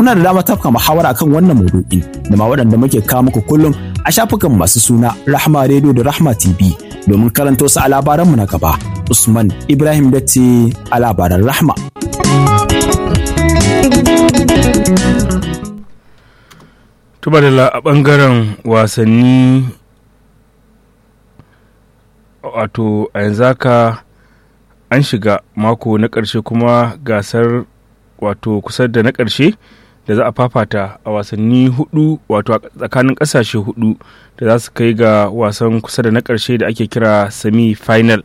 kuna da dama tafka muhawara akan wannan maudu'in da ma waɗanda muke kawo muku kullum a shafukan masu suna Rahma Radio da Rahma TV domin karanto su a labaranmu na gaba. Usman Ibrahim Datti a labaran Rahma. Tubadala a ɓangaren wasanni, wato a yanzu haka an shiga mako na ƙarshe kuma gasar wato kusa da na ƙarshe da za a fafata a wasanni hudu, wato a tsakanin ƙasashe hudu da za su kai ga wasan kusa da na ƙarshe da ake kira semi-final.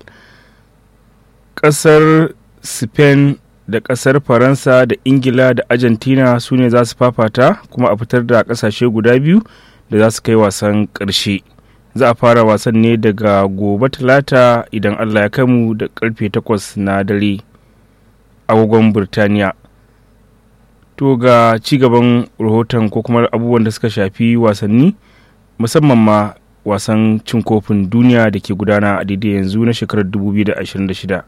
Ƙasar Spain da ƙasar Faransa da Ingila da Argentina su ne za su fafata kuma a fitar da ƙasashe guda biyu da za su kai wasan ƙarshe. Za a fara wasan ne daga gobe Talata idan Allah ya kai mu da karfe 8 na dare agogon Birtaniya. To ga cigaban rahoton ko kuma abubuwan da suka shafi wasanni, musamman ma wasan cin kofin duniya da ke gudana a daidai yanzu na shekarar 2026.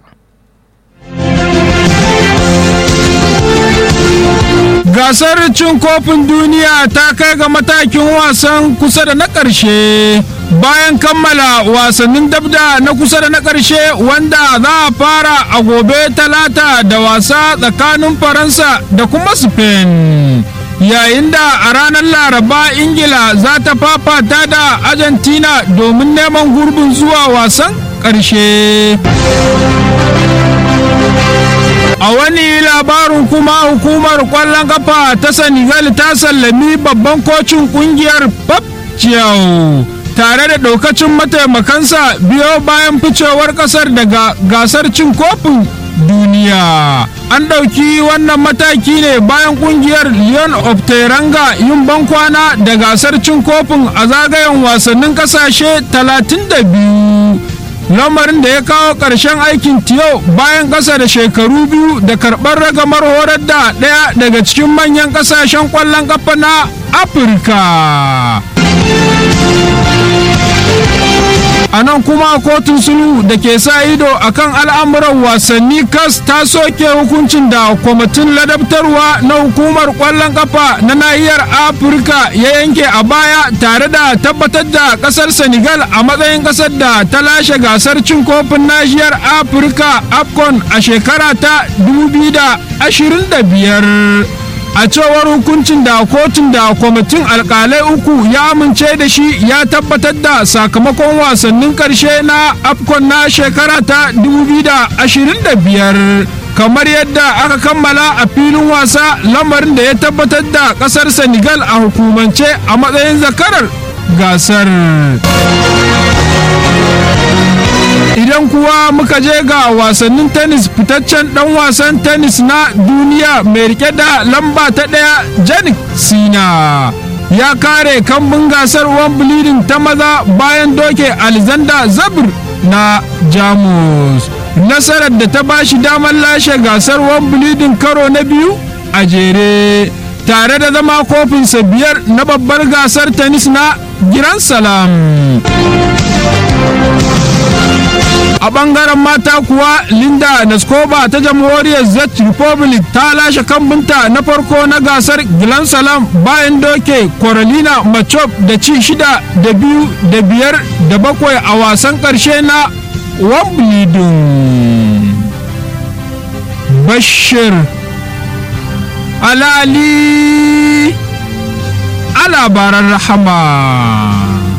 Gasar cin kofin duniya ta kai ga matakin wasan kusa da na ƙarshe bayan kammala wasannin dabda na kusa da na ƙarshe wanda za a fara a gobe Talata da wasa tsakanin Faransa da kuma Spain. Yayin da a ranar Laraba Ingila za ta fafata da Argentina domin neman gurbin zuwa wasan ƙarshe. A wani labarin kuma hukumar kwallon kafa ta Senegal ta sallami babban kocin kungiyar Pap Thiaw tare da daukacin mataimakansa biyo bayan ficewar kasar daga gasar cin kofin duniya. An ɗauki wannan mataki ne bayan kungiyar Lion of Teranga yin bankwana da gasar cin kofin a zagayen wasannin kasashe 32. lamarin da ya kawo ƙarshen aikin Thiaw bayan ƙasa da shekaru biyu da karɓar ragamar horar da ɗaya daga cikin manyan ƙasashen ƙwallon ƙafa na Afirka. A nan kuma kotun sulhu da ke sa ido akan al'amuran wasanni CAS ta soke hukuncin da kwamitin ladabtarwa na hukumar ƙwallon ƙafa na nahiyar Afirka ya yanke a baya tare da tabbatar da ƙasar Senegal a matsayin ƙasar da ta lashe gasar cin kofin nahiyar Afirka AFCON a shekara ta 2025. A cewar hukuncin da kotun da kwamitin alkalai uku ya amince da shi ya tabbatar da sakamakon wasannin karshe na AFCON na shekara ta 2025 kamar yadda aka kammala a filin wasa, lamarin da ya tabbatar da kasar Senegal a hukumance a matsayin zakarar gasar. Idan kuwa muka je ga wasannin tennis, fitaccen dan wasan tennis na duniya mai rike da lamba ta ɗaya Jannik Sinner ya kare kambun gasar Wimbledon ta maza bayan doke Alexander Zverev na Jamus, nasarar da ta bashi damar lashe gasar Wimbledon karo na biyu a jere tare da zama kofinsa 5 na babbar gasar tennis na Grand Slam. A ɓangaren mata kuwa, Linda Naskova ta jamhuriyar Czech Republic ta lashe kambunta na farko na gasar Grand Slam bayan doke Carolina Machop da ci 6 da 2 da 5 da 7 a wasan ƙarshe na Wimbledon. Bashir Alali a labaran Rahama.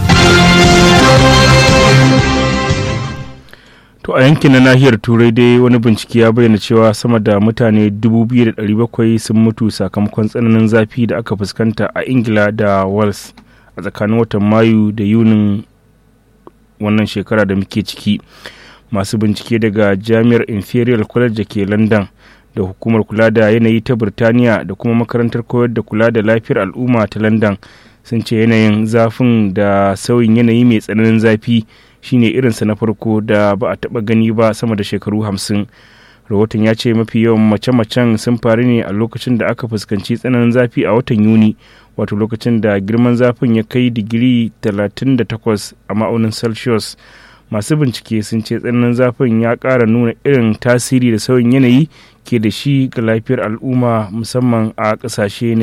To a yankin na nahiyar Turai dai wani bincike ya bayyana cewa sama da mutane 2,700 sun mutu sakamakon tsananin zafi da aka fuskanta a Ingila da Wales a tsakanin watan Mayu da Yunin wannan shekara da muke ciki. Masu bincike daga Jami'ar Imperial College da ke London da hukumar kula da yanayi ta Birtaniya da kuma makarantar koyar da kula da lafiyar al'umma ta London sun ce yanayin zafin da sauyin yanayi mai tsananin zafi shine irinsa na farko da ba a taba gani ba sama da shekaru 50. Rahoton ya ce mafi yawan mace-macen sun faru ne a lokacin da aka fuskanci tsananin zafi a watan Yuni, wato lokacin da girman zafin ya kai digiri 38 a ma'aunin Celsius. Masu bincike sun ce tsananin zafin ya ƙara nuna irin tasiri da sauyin yanayi ke da shi ga lafiyar al'umma musamman a ƙasashe